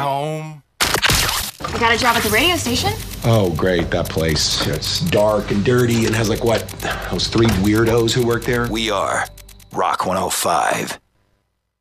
home. I got a job at the radio station. Oh, great, that place. It's dark and dirty and has like what? Those three weirdos who work there? We are Rock 105.